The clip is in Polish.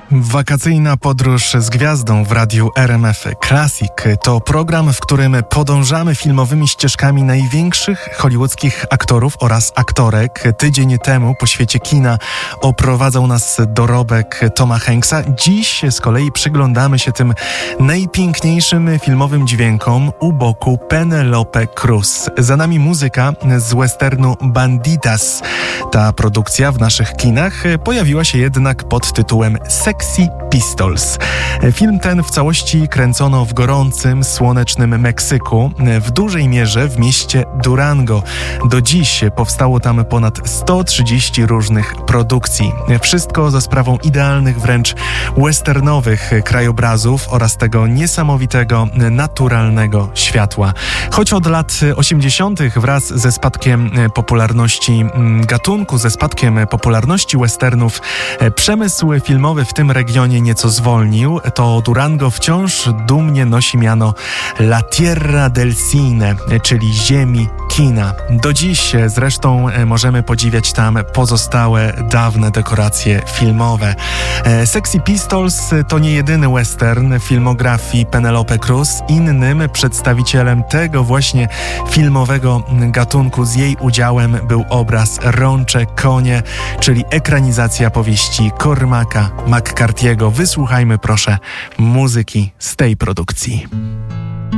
Wakacyjna podróż z gwiazdą w radiu RMF Classic to program, w którym podążamy filmowymi ścieżkami największych hollywoodzkich aktorów oraz aktorek. Tydzień temu po świecie kina oprowadzał nas dorobek Toma Hanksa. Dziś z kolei przyglądamy się tym najpiękniejszym filmowym dźwiękom u boku Penelope Cruz. Za nami muzyka z westernu Banditas. Ta produkcja w naszych kinach pojawiła się jednak pod tytułem Sexy Pistols. Film ten w całości kręcono w gorącym, słonecznym Meksyku, w dużej mierze w mieście Durango. Do dziś powstało tam ponad 130 różnych produkcji. Wszystko za sprawą idealnych, wręcz westernowych krajobrazów oraz tego niesamowitego, naturalnego światła. Choć od lat 80. wraz ze spadkiem popularności gatunku, ze spadkiem popularności westernów, przemysł filmowy w tym regionie nieco zwolnił, to Durango wciąż dumnie nosi miano La Tierra del Cine, czyli ziemi kina. Do dziś zresztą możemy podziwiać tam pozostałe dawne dekoracje filmowe. Sexy Pistols to nie jedyny western filmografii Penelope Cruz. Innym przedstawicielem tego właśnie filmowego gatunku z jej udziałem był obraz Rącze konie, czyli ekranizacja powieści Cormaca McCarthy'ego. Wysłuchajmy proszę muzyki z tej produkcji.